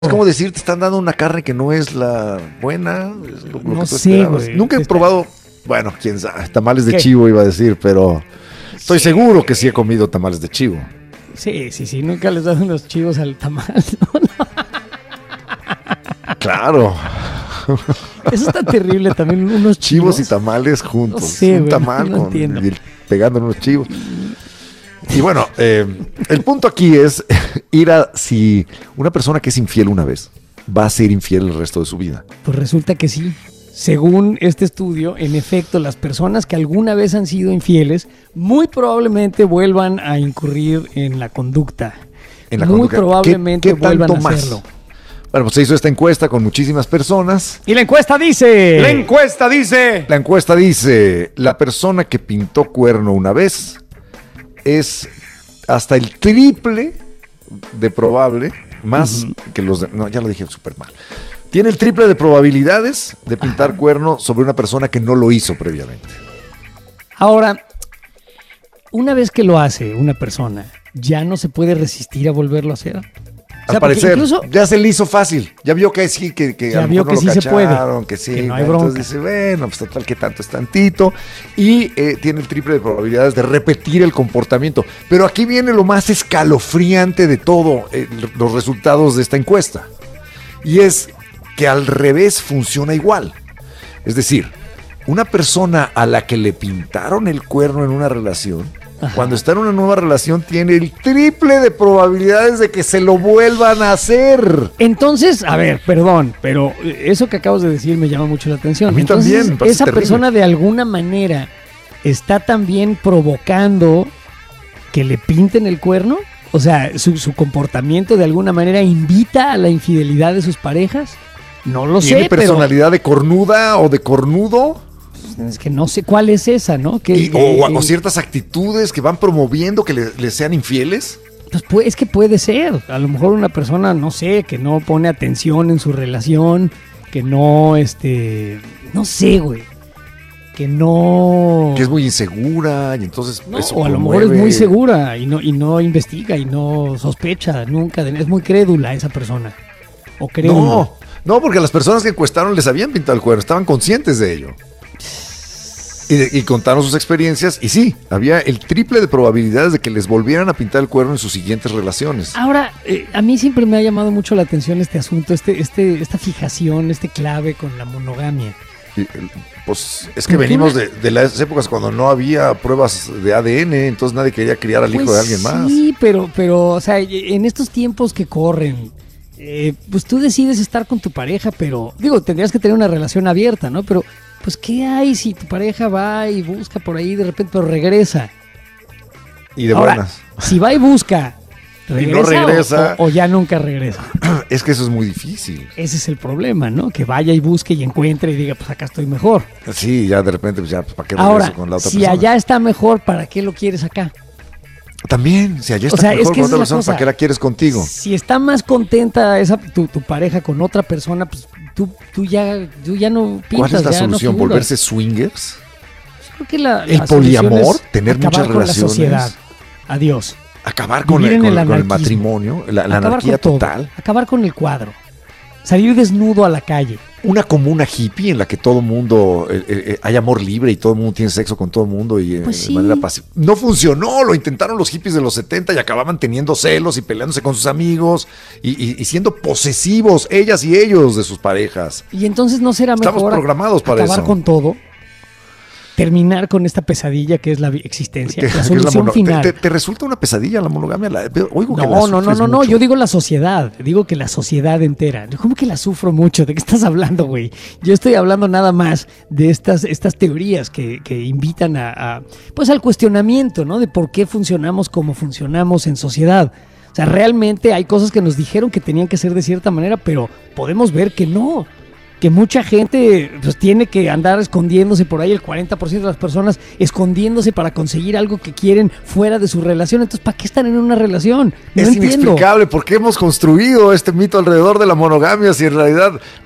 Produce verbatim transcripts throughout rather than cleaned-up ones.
Es como decir, te están dando una carne que no es la buena. Es lo, lo no que tú sé, esperabas. güey. Nunca he Está... probado, bueno, quién sabe, tamales de ¿Qué? chivo iba a decir, pero estoy Sí. seguro que sí he comido tamales de chivo. Sí, sí, sí, nunca les dan unos chivos al tamal. ¿No? No. Claro. Eso está terrible también, unos Chivos chivos. y tamales juntos. No sé, un güey, tamal no con entiendo. y pegando unos chivos. Y bueno, eh, el punto aquí es ir a si una persona que es infiel una vez va a ser infiel el resto de su vida. Pues resulta que sí. Según este estudio, en efecto, las personas que alguna vez han sido infieles muy probablemente vuelvan a incurrir en la conducta. En la muy conducta. probablemente ¿Qué- qué vuelvan tanto a más? hacerlo. Bueno, pues se hizo esta encuesta con muchísimas personas. Y la encuesta dice... La encuesta dice... La encuesta dice, la persona que pintó cuerno una vez es hasta el triple de probable, más uh-huh. que los de, no, ya lo dije súper mal. Tiene el triple de probabilidades de pintar Ajá. cuerno sobre una persona que no lo hizo previamente. Ahora, una vez que lo hace una persona, ¿ya no se puede resistir a volverlo a hacer? O sea, al parecer, incluso, ya se le hizo fácil. Ya vio que sí, que, que ya a lo vio mejor que no sí lo cacharon, se puede. Que sí, que no hay bronca. Entonces dice, bueno, pues total que tanto es tantito. Y eh, tiene el triple de probabilidades de repetir el comportamiento. Pero aquí viene lo más escalofriante de todo, eh, los resultados de esta encuesta. Y es que al revés funciona igual. Es decir, una persona a la que le pintaron el cuerno en una relación, Ajá. cuando está en una nueva relación, tiene el triple de probabilidades de que se lo vuelvan a hacer. Entonces, a ver, perdón, pero eso que acabas de decir me llama mucho la atención. A mí Entonces, también, me parece esa terrible. persona de alguna manera está también provocando que le pinten el cuerno. O sea, su, su comportamiento de alguna manera invita a la infidelidad de sus parejas. No lo sé, ¿Tiene personalidad pero... de cornuda o de cornudo? Es que no sé cuál es esa, ¿no? Que, y, que, o, que, o ciertas actitudes que van promoviendo que le, le sean infieles. Pues puede, es que puede ser. A lo mejor una persona, no sé, que no pone atención en su relación, que no, este, no sé, güey. Que no... Que es muy insegura y entonces no, eso o a lo promueve... mejor es muy segura y no, y no investiga y no sospecha nunca. De, es muy crédula esa persona. O crédula. No, no, porque las personas que encuestaron les habían pintado el cuerno, estaban conscientes de ello. Y, de, y contaron sus experiencias y sí, había el triple de probabilidades de que les volvieran a pintar el cuerno en sus siguientes relaciones. Ahora, eh, a mí siempre me ha llamado mucho la atención este asunto, este, este, esta fijación, este clave con la monogamia. Y, pues es que venimos de, de las épocas cuando no había pruebas de A D N, entonces nadie quería criar al pues hijo de alguien más. Sí, pero, pero, o sea, en estos tiempos que corren, eh, pues tú decides estar con tu pareja, pero, digo, tendrías que tener una relación abierta, ¿no? Pero, pues, ¿qué hay si tu pareja va y busca por ahí de repente, pero regresa? Y de Ahora, buenas. Si va y busca, ¿regresa, y no regresa o, o, o ya nunca regresa? Es que eso es muy difícil. Ese es el problema, ¿no? Que vaya y busque y encuentre y diga, pues acá estoy mejor. Sí, ya de repente, pues ya, ¿para qué regreso Ahora, con la otra si persona? allá está mejor, ¿para qué lo quieres acá? También, si allá está o sea, mejor es que con esa otra es la persona, cosa. ¿para qué la quieres contigo? Si está más contenta esa tu, tu pareja con otra persona, pues tú, tú, ya, tú ya no pintas. ¿Cuál es la ya solución? No figuras. ¿Volverse swingers? Yo creo que la, ¿El la solución poliamor? es ¿Tener acabar muchas con relaciones? La sociedad. Adiós. Acabar con, Vivir el, en con, el con el anarquismo. matrimonio, la, la Acabar anarquía con todo. total. Acabar con el cuadro. Salir desnudo a la calle. Una comuna hippie en la que todo mundo, eh, eh, hay amor libre y todo el mundo tiene sexo con todo el mundo y eh, Pues de sí. manera pasiva. No funcionó, lo intentaron los hippies de los setenta y acababan teniendo celos y peleándose con sus amigos y, y, y siendo posesivos, ellas y ellos, de sus parejas. Y entonces no será mejor Estamos programados para acabar eso. con todo, terminar con esta pesadilla que es la vi- existencia, Que- la que es solución mono- final. ¿Te, te, te resulta una pesadilla la monogamia? La, oigo que la No, no, no, sufres no, no, mucho. yo digo la sociedad, digo que la sociedad entera. ¿Cómo que la sufro mucho? ¿De qué estás hablando, güey? Yo estoy hablando nada más de estas, estas teorías que, que invitan a, a, pues al cuestionamiento, ¿no? De por qué funcionamos como funcionamos en sociedad. O sea, realmente hay cosas que nos dijeron que tenían que ser de cierta manera, pero podemos ver que no. Que mucha gente pues tiene que andar escondiéndose por ahí, el cuarenta por ciento de las personas escondiéndose para conseguir algo que quieren fuera de su relación. Entonces, ¿para qué están en una relación? No es entiendo. inexplicable por qué hemos construido este mito alrededor de la monogamia si en realidad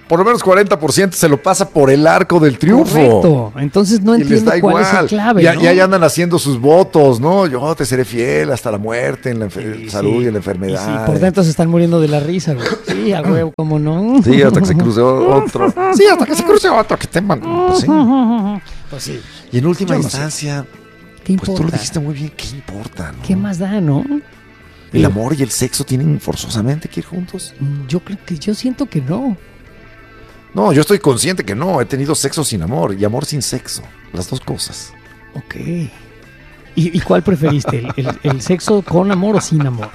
por lo menos cuarenta por ciento se lo pasa por el arco del triunfo. Correcto. Entonces no Y les entiendo da cuál igual. es el clave, Y, ¿no? y ahí andan haciendo sus votos, ¿no? Yo te seré fiel hasta la muerte, en la enfer- Sí, salud sí. y en la enfermedad. Y sí, por dentro se están muriendo de la risa, güey. Sí, a huevo, cómo no. Sí, hasta que se cruce otro. Sí, hasta que se cruce otro, que te man- pues sí. Pues sí. Y en última Yo no sé. instancia, ¿Qué pues tú lo importa? dijiste muy bien, ¿qué importa? ¿No? ¿Qué más da, no? ¿El amor y el sexo tienen forzosamente que ir juntos? Yo creo que yo siento que no. No, yo estoy consciente que no. He tenido sexo sin amor y amor sin sexo. Las dos cosas. Ok. ¿Y, y cuál preferiste? ¿El, el- el sexo con amor o sin amor?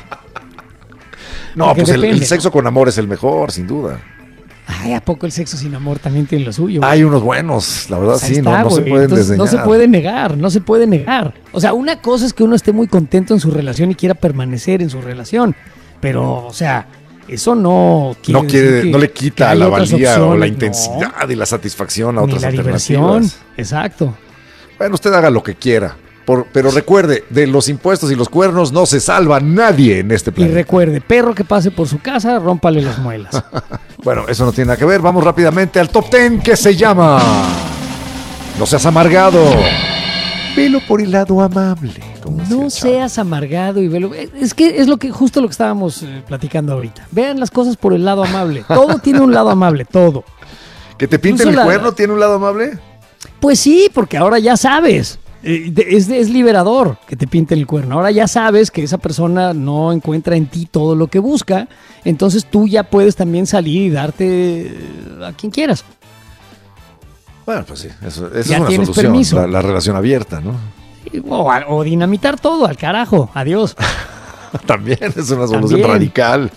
No, Porque pues el, depende, el sexo con amor es el mejor, sin duda. Ay, ¿a poco el sexo sin amor también tiene lo suyo? Hay unos buenos, la verdad, Pues ahí sí, no, está, no se güey. pueden Entonces, desdeñar. no se puede negar, no se puede negar. O sea, una cosa es que uno esté muy contento en su relación y quiera permanecer en su relación. Pero, o sea, eso no quiere No, quiere, decir que- no le que quita hay la otras valía o la opciones, intensidad y la satisfacción a no, ni otras la diversión. alternativas. Exacto. Bueno, usted haga lo que quiera. Por- pero recuerde, de los impuestos y los cuernos no se salva nadie en este Y planeta. recuerde, perro que pase por su casa, rómpale las muelas. Bueno, eso no tiene nada que ver. Vamos rápidamente al top ten que se llama No seas amargado. Velo por el lado amable. como decía No el chavo. seas amargado y velo. Es que es lo que justo lo que estábamos eh, platicando ahorita. Vean las cosas por el lado amable. Todo tiene un lado amable, todo. ¿Que te pinten el Incluso la- cuerno tiene un lado amable? Pues sí, porque ahora ya sabes. Eh, de- Es, es liberador que te pinten el cuerno. Ahora ya sabes que esa persona no encuentra en ti todo lo que busca. Entonces tú ya puedes también salir y darte eh, a quien quieras. Bueno, pues sí, eso, esa Ya es una tienes solución, permiso. la, la relación abierta, ¿no? Y- O, a- o dinamitar todo, al carajo. Adiós. También es una solución También. radical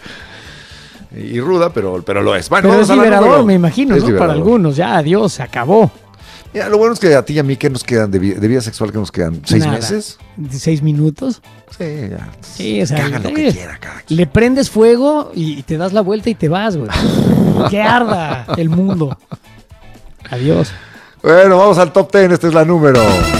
y ruda, pero, pero lo es. Bueno, Pero vamos es a la liberador, número. me imagino, Es ¿no? Para liberador. algunos. Ya, adiós, se acabó. Mira, lo bueno es que a ti y a mí, ¿qué nos quedan de, vi- de vida sexual? ¿Qué nos quedan? ¿Seis Nada. meses? ¿Seis minutos? Sí, ya. Sí, o sea, Que hagan lo eh, que quiera cada quien. Le prendes fuego y te das la vuelta y te vas, güey. Que arda el mundo. Adiós. Bueno, vamos al top ten. Esta es la número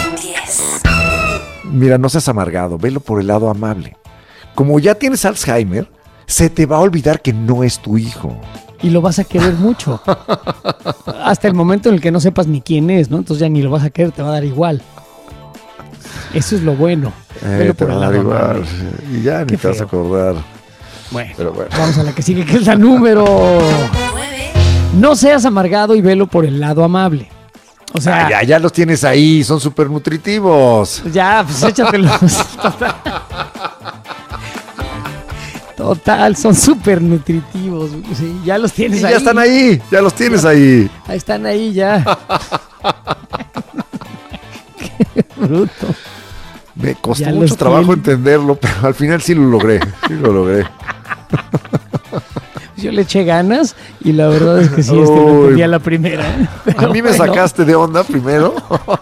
Mira, no seas amargado. Velo por el lado amable. Como ya tienes Alzheimer, se te va a olvidar que no es tu hijo. Y lo vas a querer mucho. Hasta el momento en el que no sepas ni quién es, ¿no? Entonces ya ni lo vas a querer, te va a dar igual. Eso es lo bueno. Eh, Velo te por va el a dar lado igual. amable. Y ya ni Qué te vas a feo. acordar. Bueno, Pero bueno. vamos a la que sigue, que es la número. No seas amargado y velo por el lado amable. O sea, Ah, ya, ya los tienes ahí, son súper nutritivos. ya, pues échatelos. Total. Total, son súper nutritivos. Sí, ya los Y tienes ya ahí. están ahí, ya los tienes ahí. Ahí están ahí ya. Qué bruto. Me costó Ya los mucho trabajo tiene. entenderlo, pero al final sí lo logré. Sí lo logré. Yo le eché ganas y la verdad es que sí, este lo Uy. entendí a la primera. ¿eh? A Pero mí me bueno, sacaste de onda primero.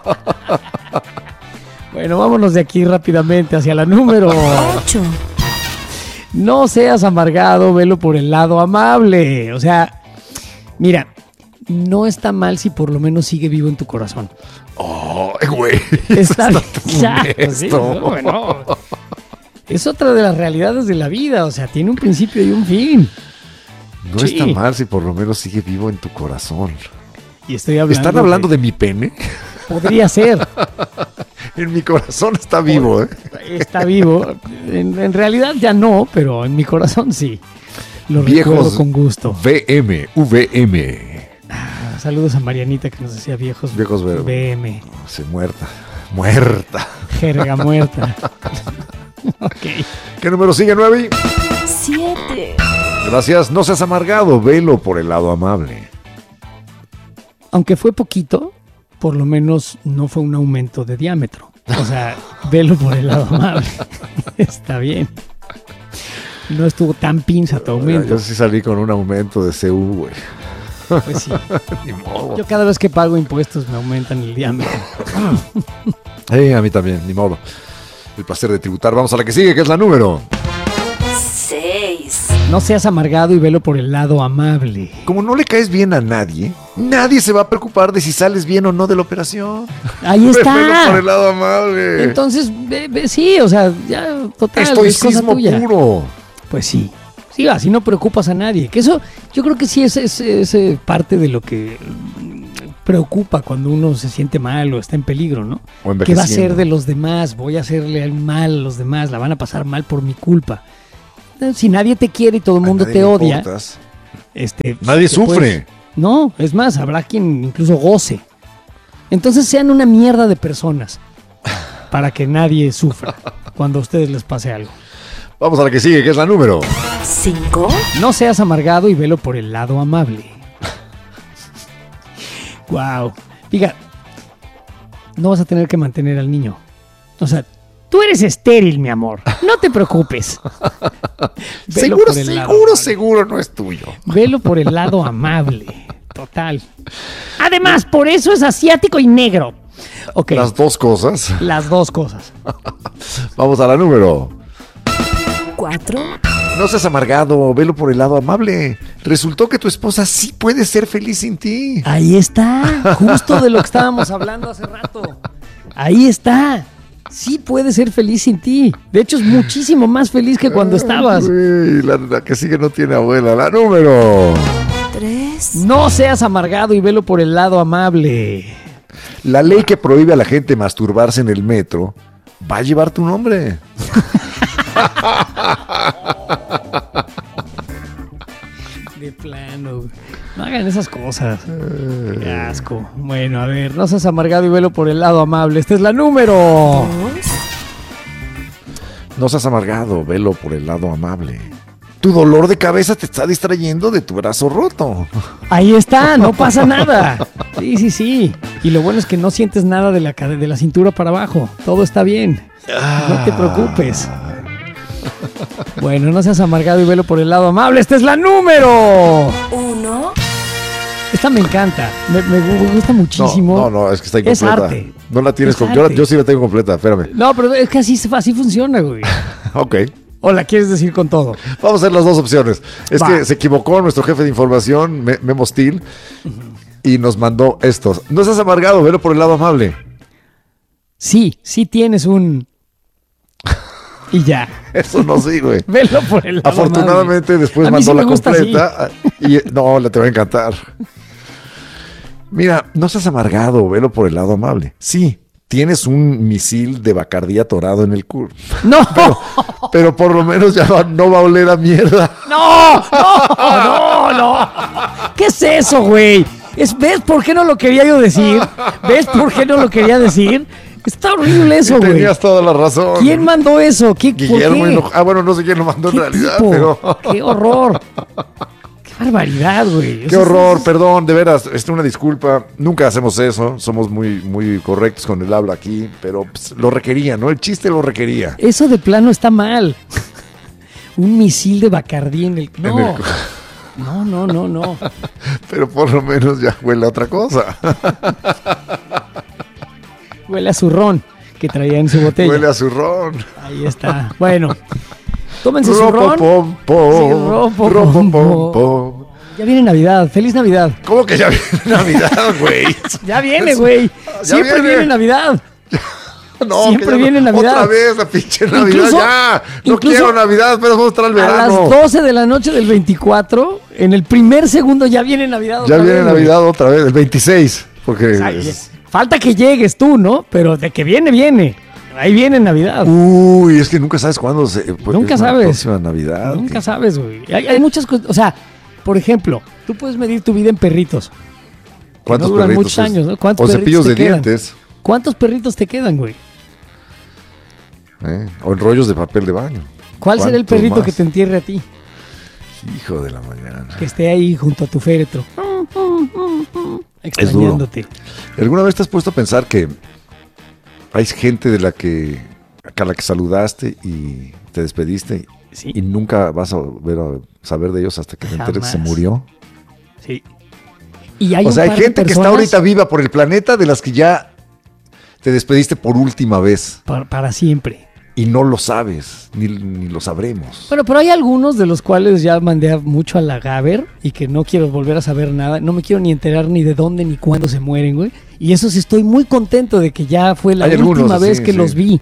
Bueno, vámonos de aquí rápidamente hacia la número. ocho. No seas amargado, velo por el lado amable. O sea, mira, no está mal si por lo menos sigue vivo en tu corazón. Oh, güey. Está bien. tan Ya, pues sí, honesto. no, bueno. Es otra de las realidades de la vida. O sea, tiene un principio y un fin. No Sí. está mal si por lo menos sigue vivo en tu corazón. Y estoy hablando. ¿Están hablando de mi pene? Podría ser. En mi corazón está vivo, ¿eh? Está vivo. En, en realidad ya no, pero en mi corazón sí. Lo Viejos recuerdo con gusto. V M, V M. Ah, saludos a Marianita que nos decía viejos, Viejos V M. V M. Se muerta. Muerta. Jerga muerta. Ok. ¿Qué número sigue, Nuevi? siete. Gracias. No seas amargado. Velo por el lado amable. Aunque fue poquito, por lo menos no fue un aumento de diámetro. O sea, velo por el lado amable. Está bien. No estuvo tan pinza tu Yo aumento. sí salí con un aumento de C U, güey. Pues sí. Ni modo. Yo cada vez que pago impuestos me aumentan el diámetro. Eh, a mí también, ni modo. El placer de tributar. Vamos a la que sigue, que es la número. seis. No seas amargado y velo por el lado amable. Como no le caes bien a nadie, nadie se va a preocupar de si sales bien o no de la operación. Ahí Velo por está. el lado amable. Entonces, ve- ve- sí, o sea, ya, total, es cosa Estoicismo tuya. puro. Pues sí, Sí, así no preocupas a nadie. Que eso, yo creo que sí es, es, es, eh, parte de lo que preocupa cuando uno se siente mal o está en peligro, ¿no? O ¿Qué va a ser envejeciendo. de los demás? Voy a hacerle mal a los demás, la van a pasar mal por mi culpa. Entonces, si nadie te quiere y todo el A mundo nadie te le odia, importas. este, Nadie te sufre. puedes- No, es más, habrá quien incluso goce. Entonces sean una mierda de personas para que nadie sufra cuando a ustedes les pase algo. Vamos a la que sigue, que es la número. cinco, No seas amargado y velo por el lado amable. Wow. Diga, no vas a tener que mantener al niño. O sea, tú eres estéril, mi amor. No te preocupes. Velo Seguro, por el lado seguro, amable. seguro no es tuyo. Velo por el lado amable. Total. Además, por eso es asiático y negro. Ok, Las las, dos cosas. dos cosas. Vamos a la número. cuatro, No seas amargado, velo por el lado amable. Resultó que tu esposa sí puede ser feliz sin ti. Ahí está, justo de lo que estábamos hablando hace rato. Ahí está. Sí puede ser feliz sin ti. De hecho, es muchísimo más feliz que cuando estabas. Uy, la, la que sigue no tiene abuela. La número. tres, No seas amargado y velo por el lado amable. La ley que prohíbe a la gente masturbarse en el metro va a llevar tu nombre. De plano. Güey. No hagan esas cosas. Qué asco. Bueno, a ver, no seas amargado y velo por el lado amable. Esta es la número. dos, No seas amargado, velo por el lado amable. Tu dolor de cabeza te está distrayendo de tu brazo roto. Ahí está, no pasa nada. Sí, sí, sí. Y lo bueno es que no sientes nada de la, cade- de la cintura para abajo. Todo está bien. No te preocupes. Bueno, no seas amargado y velo por el lado amable. Esta es la número. uno, Esta me encanta. Me, me gu- gusta muchísimo. No, no, no, es que está Es incompleta. arte. No la tienes Es com- yo, arte. yo sí la tengo completa, espérame. No, pero es que así, se- así funciona, güey. Ok. ¿O la quieres decir con todo? Vamos a hacer las dos opciones. Es Va. que se equivocó nuestro jefe de información, Me- Memo Steel, y nos mandó estos. No seas amargado, velo por el lado amable. Sí, sí tienes un... Y ya. Eso no sí, güey. Velo por el lado amable. Afortunadamente después A mí mandó sí me la gusta completa. Y no, le te va a encantar. Mira, no seas amargado, velo por el lado amable. Sí, tienes un misil de Bacardí atorado en el culo. No, Pero por lo menos ya va- no va a oler a mierda. no, no, no, no. ¿Qué es eso, güey? Es, ¿Ves por qué no lo quería yo decir? ¿Ves por qué no lo quería decir? Está horrible eso, Y güey. tenías toda la razón. ¿Quién mandó eso? ¿Qué, Guillermo ¿por qué? Hinojo- Ah, bueno, no sé quién lo mandó en ¿Qué realidad, tipo? pero... ¡Qué horror! ¡Qué barbaridad, güey! Qué Eso es- horror, perdón, de veras, es una disculpa. Nunca hacemos eso, somos muy, muy correctos con el habla aquí, pero pues, lo requería, ¿no? El chiste lo requería. Eso de plano está mal. Un misil de Bacardí en el... No, En el cu- no, no, no, no. Pero por lo menos ya huele a otra cosa. Huele a zurrón que traía en su botella. Huele a zurrón. Ahí está. Bueno, tómense su ron. Ropopom, pom, Sí, ropopom, ropopom, pom. pom. Ya viene Navidad. ¡Feliz Navidad! ¿Cómo que ya viene Navidad, güey? Ya viene, güey. Ya Siempre viene. viene Navidad. No, Siempre que ya- viene Navidad. Otra vez la pinche Navidad, Incluso- ya. No incluso quiero Navidad, pero vamos a estar al A las verano. doce de la noche del veinticuatro, en el primer segundo ya viene Navidad. Ya otra viene vez, güey. Navidad otra vez, el veintiséis. Porque. Ay, es- Falta que llegues tú, ¿no? Pero de que viene, viene. Ahí viene Navidad. Uy, es que nunca sabes cuándo se. pues, Nunca es la sabes. próxima Navidad. Nunca que- sabes, güey. Hay, hay muchas cosas. O sea, por ejemplo, tú puedes medir tu vida en perritos. ¿Cuántos no duran perritos muchos es? años, ¿no? ¿Cuántos O perritos cepillos te de quedan? dientes. ¿Cuántos perritos te quedan, güey? ¿eh? O en rollos de papel de baño. ¿Cuál será el ¿Cuántos perrito más? que te entierre a ti? Hijo de la mañana. Que esté ahí junto a tu féretro. Extrañándote. ¿Alguna vez te has puesto a pensar que hay gente de la que a la que saludaste y te despediste Sí. y nunca vas a volver a saber de ellos hasta que te enteres que se Jamás. murió? Sí. Y hay O un sea, hay par de gente que está personas ahorita viva por el planeta de las que ya te despediste por última vez Para, para siempre. y no lo sabes, ni, ni lo sabremos. Bueno, pero hay algunos de los cuales ya mandé a- mucho a la Gaber y que no quiero volver a saber nada. No me quiero ni enterar ni de dónde ni cuándo se mueren, güey. Y eso sí estoy muy contento de que ya fue la Hay última algunos, vez sí, que sí. los vi.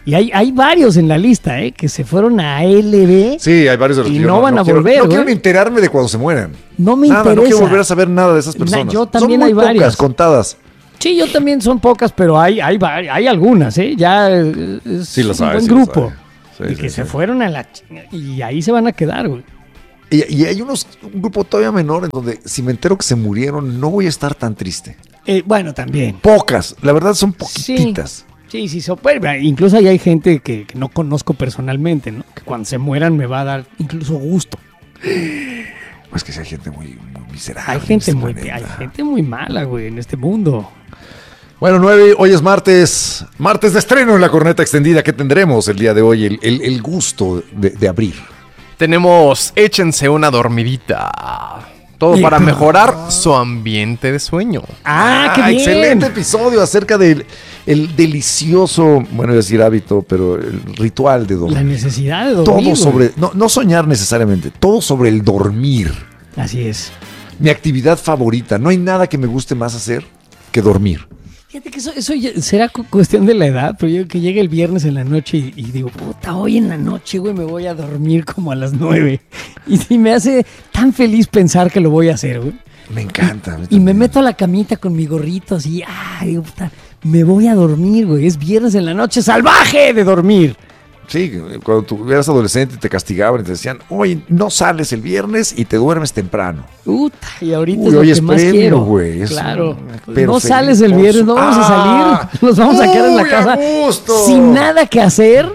Y hay, hay varios en la lista, ¿eh? Que se fueron a L B. Sí, hay varios de los Y que yo no van a quiero- volver, No güey. quiero ni enterarme de cuando se mueran. No me Nada, no interesa. quiero volver a saber nada de esas Na- personas. yo también Son muy hay pocas, varias. contadas. Sí, yo también son pocas, pero hay, hay, vari- hay algunas, ¿eh? Ya eh, es Sí las un hay, buen sí las grupo. hay. Sí, y sí, que sí. se fueron a la chinga. Y ahí se van a quedar, güey. Y, y hay unos, un grupo todavía menor en donde si me entero que se murieron, no voy a estar tan triste. Eh, bueno, también. Pocas, la verdad son poquititas. Sí, sí, so- bueno, incluso ahí hay gente que, que no conozco personalmente, ¿no? Que cuando se mueran me va a dar incluso gusto. Pues que sí hay gente muy, muy miserable. Hay en gente este muy, planeta. hay gente muy mala, güey, en este mundo. Bueno, nueve, hoy es martes, martes de estreno en la corneta extendida. ¿Qué tendremos el día de hoy? El, el- el gusto de, de abrir. Tenemos Échense una dormidita. Todo para mejorar su ambiente de sueño. ¡Ah, qué bien! Excelente episodio acerca del el delicioso, bueno, iba a decir hábito, pero el ritual de dormir. La necesidad de dormir. Todo güey. sobre, no, no soñar necesariamente, todo sobre el dormir. Así es. Mi actividad favorita, no hay nada que me guste más hacer que dormir. Fíjate que eso, eso ya- será cu- cuestión de la edad, pero yo que llegue el viernes en la noche y, y digo, puta, hoy en la noche, güey, me voy a dormir como a las nueve. Y, y me hace tan feliz pensar que lo voy a hacer, güey. Me encanta. a mí Y me también. meto a la camita con mi gorrito así, ah, digo, puta, me voy a dormir, güey. Es viernes en la noche, salvaje de dormir. Sí, cuando tú eras adolescente te castigaban y te decían, oye, no sales el viernes y te duermes temprano. Puta, y ahorita Uy, es lo hoy que es más premio, quiero. güey, es Claro. un- pero No feliz sales el por viernes, su- no vamos a ¡Ah! salir. Nos vamos a quedar en la Uy, a casa gusto. sin nada que hacer.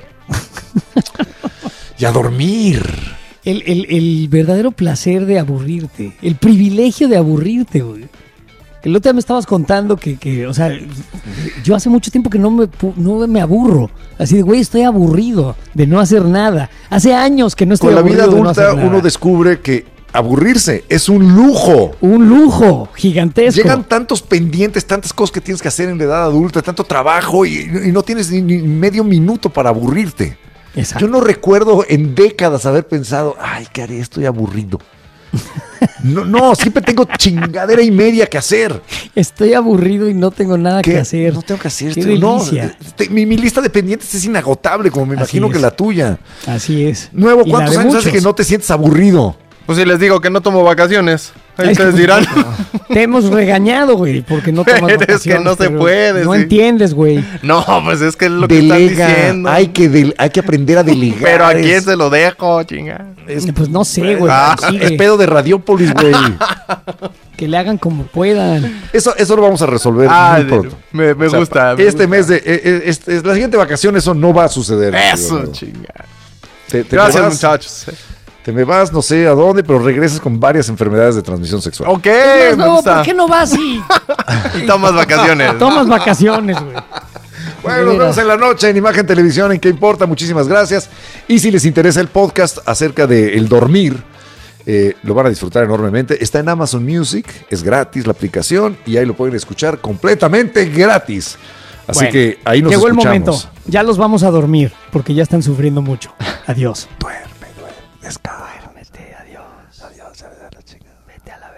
Y a dormir. El, el- el verdadero placer de aburrirte, el privilegio de aburrirte, güey. El otro día me estabas contando que, que, o sea, yo hace mucho tiempo que no me, pu- no me aburro. Así de, güey, estoy aburrido de no hacer nada. Hace años que no estoy Con la aburrido vida de no adulta hacer nada. uno descubre que aburrirse es un lujo. Un lujo gigantesco. Llegan tantos pendientes, tantas cosas que tienes que hacer en la edad adulta, tanto trabajo y, y no tienes ni, ni medio minuto para aburrirte. Exacto. Yo no recuerdo en décadas haber pensado, ay, ¿qué haré? Estoy aburrido. No, no, siempre tengo chingadera y media que hacer. Estoy aburrido y no tengo nada ¿Qué? que hacer. No tengo que hacer Qué esto. No, delicia. te- mi, mi lista de pendientes es inagotable, como me Así imagino que es. la tuya. Así es. Nuevo, Y la ¿cuántos de años hace muchos. que no te sientes aburrido? Pues si les digo que no tomo vacaciones, ahí Es que, ustedes dirán. Te hemos regañado, güey, porque no tomas Pero es que vacaciones, no se pero puede, No sí. entiendes, güey. No, pues es que es lo que Delega, están diciendo. hay que, del- hay que aprender a delegar. Pero a quién es, se lo dejo, chinga. es- Pues no sé, güey. Ah, sigue. es pedo de Radiópolis, güey. Que le hagan como puedan. Eso, eso lo vamos a resolver Ah, muy de- pronto. me, me O sea, gusta. me este gusta. mes de. eh, eh, este- la siguiente vacación, eso no va a suceder. Eso, amigo. chinga. Te, te Gracias, me vas, muchachos. Te me vas, no sé a dónde, pero regresas con varias enfermedades de transmisión sexual. Ok, Es más, me no, gusta. ¿por qué no vas y Y tomas vacaciones. tomas vacaciones, güey? Bueno, De nos veras. vemos en la noche en Imagen Televisión, en qué importa. Muchísimas gracias. Y si les interesa el podcast acerca de el dormir, eh, lo van a disfrutar enormemente. Está en Amazon Music, es gratis la aplicación y ahí lo pueden escuchar completamente gratis. Así Bueno, que ahí nos llegó escuchamos. el momento. Ya los vamos a dormir porque ya están sufriendo mucho. Adiós. Duerme, duerme, descansa. Duérmete, adiós. Adiós, adiós, la chingada. Vete a la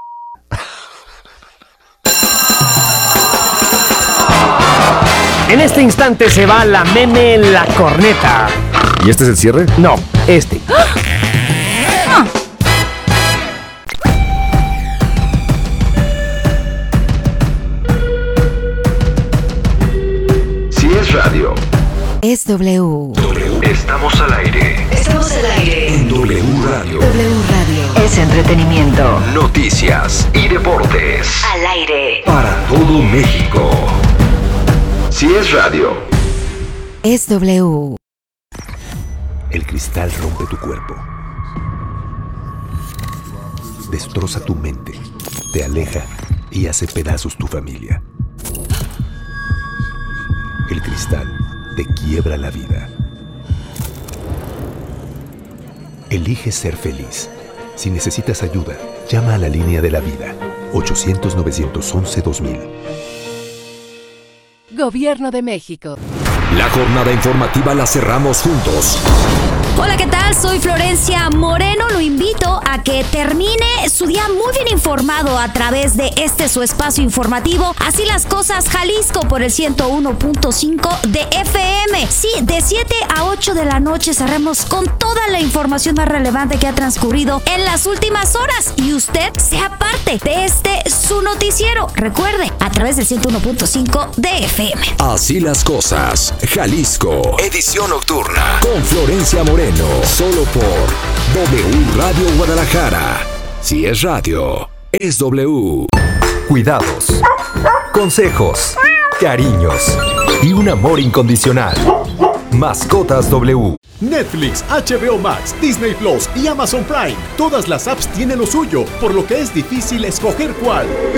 En este instante se va la meme la corneta. ¿Y este es el cierre? No, este. Si es radio, Es W. estamos al aire. Estamos al aire. En W Radio. W Radio. Es entretenimiento. Noticias y deportes. Al aire. Para todo México. Si es radio. Es W. El cristal rompe tu cuerpo. Destroza tu mente, te aleja y hace pedazos tu familia. El cristal te quiebra la vida. Elige ser feliz. Si necesitas ayuda, llama a la línea de la vida. ochocientos, novecientos once, dos mil. Gobierno de México. La jornada informativa la cerramos juntos. Hola, ¿qué tal? Soy Florencia Moreno. Lo invito a que termine su día muy bien informado a través de este su espacio informativo. Así las cosas, Jalisco, por el ciento uno punto cinco de F M. Sí, de siete a ocho de la noche estaremos con toda la información más relevante que ha transcurrido en las últimas horas. Y usted sea parte de este su noticiero. Recuerde, a través del ciento uno punto cinco de F M. Así las cosas, Jalisco, edición nocturna, con Florencia Moreno, solo por W Radio Guadalajara. Si es radio, es W. Cuidados, consejos, cariños y un amor incondicional. Mascotas W. Netflix, H B O Max, Disney Plus y Amazon Prime. Todas las apps tienen lo suyo, por lo que es difícil escoger cuál.